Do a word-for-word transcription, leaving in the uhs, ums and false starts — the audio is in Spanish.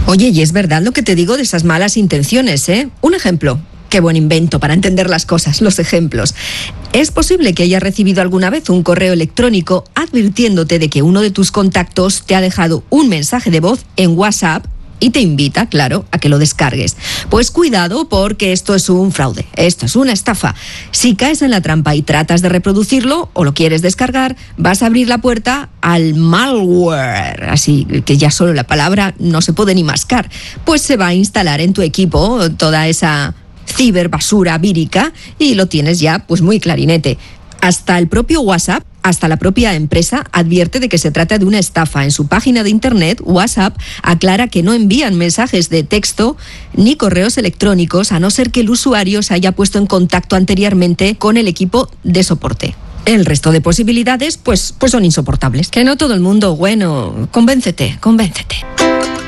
Oye, y es verdad lo que te digo de esas malas intenciones, ¿eh? Un ejemplo. Qué buen invento para entender las cosas, los ejemplos. Es posible que hayas recibido alguna vez un correo electrónico advirtiéndote de que uno de tus contactos te ha dejado un mensaje de voz en WhatsApp y te invita, claro, a que lo descargues. Pues cuidado, porque esto es un fraude, esto es una estafa. Si caes en la trampa y tratas de reproducirlo o lo quieres descargar, vas a abrir la puerta al malware, así que ya solo la palabra no se puede ni mascar. Pues se va a instalar en tu equipo toda esa ciberbasura vírica y lo tienes ya pues muy clarinete. Hasta el propio WhatsApp, hasta la propia empresa advierte de que se trata de una estafa. En su página de internet, WhatsApp aclara que no envían mensajes de texto ni correos electrónicos a no ser que el usuario se haya puesto en contacto anteriormente con el equipo de soporte. El resto de posibilidades pues, pues son insoportables. Que no todo el mundo, bueno, convéncete, convéncete.